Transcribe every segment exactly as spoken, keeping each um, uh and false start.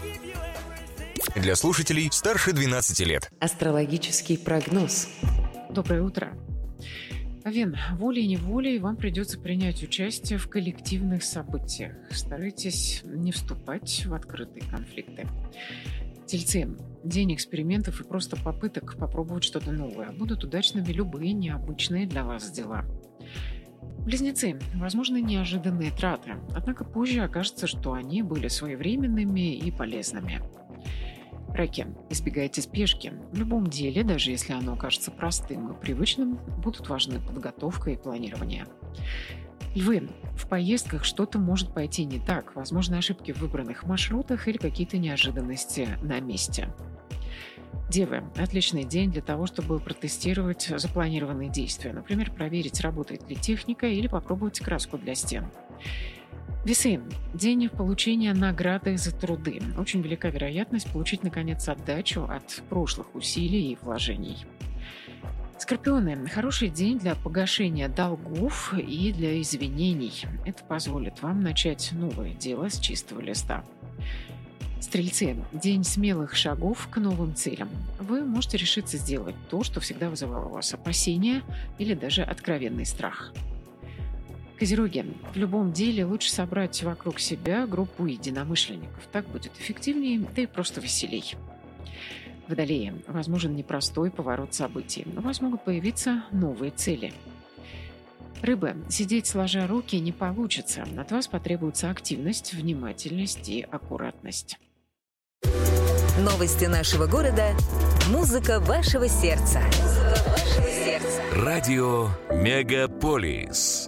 Для слушателей старше двенадцати лет. Астрологический прогноз. Доброе утро. Овен, волей-неволей вам придется принять участие в коллективных событиях. Старайтесь не вступать в открытые конфликты. Тельцы, день экспериментов и просто попыток попробовать что-то новое. Будут удачными любые необычные для вас дела. Близнецы, возможны неожиданные траты, однако позже окажется, что они были своевременными и полезными. Раки, избегайте спешки. В любом деле, даже если оно кажется простым и привычным, будут важны подготовка и планирование. Львы, в поездках что-то может пойти не так, возможно, ошибки в выбранных маршрутах или какие-то неожиданности на месте. Девы, отличный день для того, чтобы протестировать запланированные действия, например, проверить, работает ли техника или попробовать краску для стен. Весы. День получения награды за труды. Очень велика вероятность получить, наконец, отдачу от прошлых усилий и вложений. Скорпионы. Хороший день для погашения долгов и для извинений. Это позволит вам начать новое дело с чистого листа. Стрельцы. День смелых шагов к новым целям. Вы можете решиться сделать то, что всегда вызывало у вас опасения или даже откровенный страх. Козероги. В любом деле лучше собрать вокруг себя группу единомышленников. Так будет эффективнее, да и просто веселей. Водолеи. Возможен непростой поворот событий. У вас могут появиться новые цели. Рыбы. Сидеть сложа руки не получится. От вас потребуется активность, внимательность и аккуратность. Новости нашего города. Музыка вашего сердца. Музыка вашего сердца. Радио Мегаполис.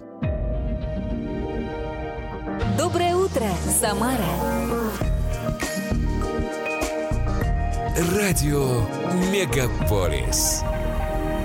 Доброе утро, Самара. Радио Мегаполис.